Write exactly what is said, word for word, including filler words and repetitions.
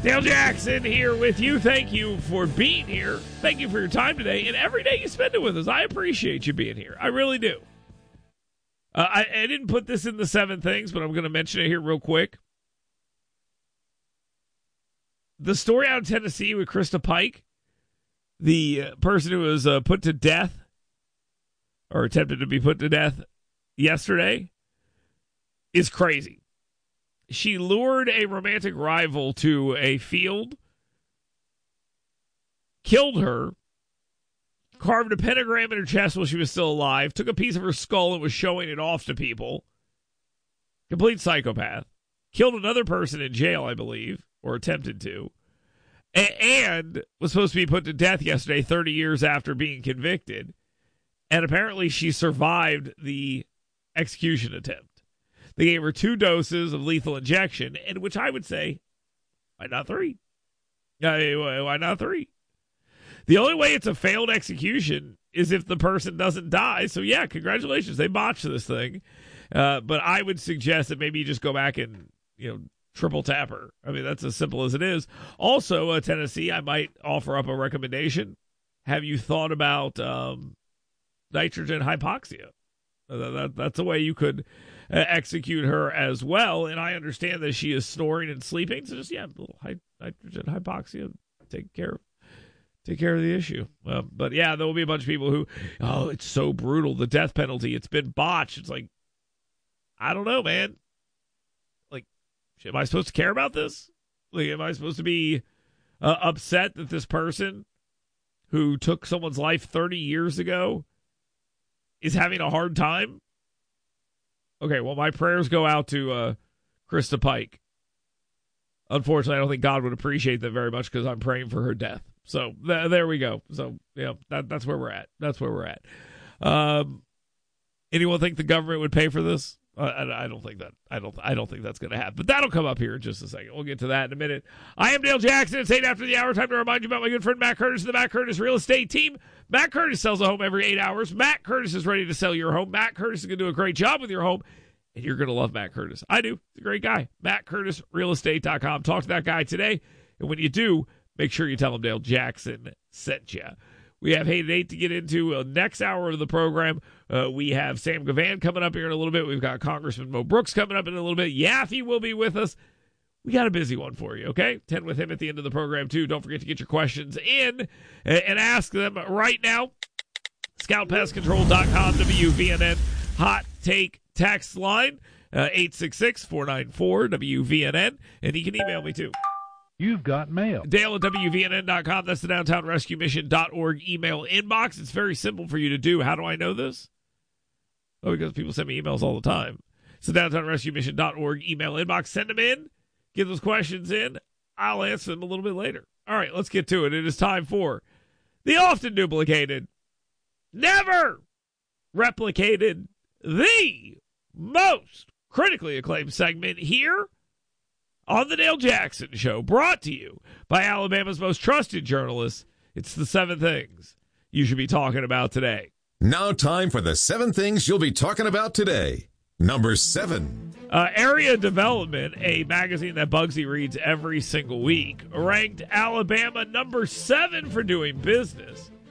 Dale Jackson here with you. Thank you for being here. Thank you for your time today and every day you spend it with us. I appreciate you being here. I really do. Uh, I, I didn't put this in the seven things, but I'm going to mention it here real quick. The story out of Tennessee with Krista Pike, the uh, person who was uh, put to death or attempted to be put to death yesterday, is crazy. She lured a romantic rival to a field, killed her, carved a pentagram in her chest while she was still alive, took a piece of her skull and was showing it off to people. Complete psychopath. Killed another person in jail, I believe, or attempted to, a- and was supposed to be put to death yesterday, thirty years after being convicted. And apparently she survived the execution attempt. They gave her two doses of lethal injection, and which I would say, why not three? Why not three? The only way it's a failed execution is if the person doesn't die. So, yeah, congratulations. They botched this thing. Uh, but I would suggest that maybe you just go back and, you know, triple tap her. I mean, that's as simple as it is. Also, uh, Tennessee, I might offer up a recommendation. Have you thought about um, nitrogen hypoxia? Uh, that, that's a way you could uh, execute her as well. And I understand that she is snoring and sleeping. So just, yeah, a little hy- nitrogen hypoxia. Take care of Take care of the issue. Um, but, yeah, there will be a bunch of people who, oh, it's so brutal, the death penalty. It's been botched. It's like, I don't know, man. Like, am I supposed to care about this? Like, am I supposed to be uh, upset that this person who took someone's life thirty years ago is having a hard time? Okay, well, my prayers go out to uh, Krista Pike. Unfortunately, I don't think God would appreciate that very much because I'm praying for her death. So th- there we go. So, yeah, that, that's where we're at. That's where we're at. Um, anyone think the government would pay for this? Uh, I, I don't think that. I don't. I don't think that's going to happen. But that'll come up here in just a second. We'll get to that in a minute. I am Dale Jackson. It's eight after the hour. Time to remind you about my good friend Matt Curtis and the Matt Curtis Real Estate Team. Matt Curtis sells a home every eight hours. Matt Curtis is ready to sell your home. Matt Curtis is going to do a great job with your home, and you're going to love Matt Curtis. I do. He's a great guy. Matt Curtis Real Estate dot com. Talk to that guy today, and when you do, make sure you tell him Dale Jackson sent you. We have Hate at eight to get into uh, next hour of the program. Uh, we have Sam Gavan coming up here in a little bit. We've got Congressman Mo Brooks coming up in a little bit. Yaffe will be with us. We got a busy one for you, okay? ten with him at the end of the program, too. Don't forget to get your questions in and, and ask them right now. scout pest control dot com, W V N N Hot Take text line, uh, eight six six, four nine four, W V N N. And you can email me, too. You've got mail. Dale at W V N N dot com. That's the downtown rescue mission dot org email inbox. It's very simple for you to do. How do I know this? Oh, because people send me emails all the time. It's the downtown rescue mission dot org email inbox. Send them in. Get those questions in. I'll answer them a little bit later. All right, let's get to it. It is time for the often duplicated, never replicated, the most critically acclaimed segment here on the Dale Jackson Show, brought to you by Alabama's most trusted journalists. It's the seven things you should be talking about today. Now time for the seven things you'll be talking about today. Number seven. Uh, Area Development, a magazine that Bugsy reads every single week, ranked Alabama number seven for doing business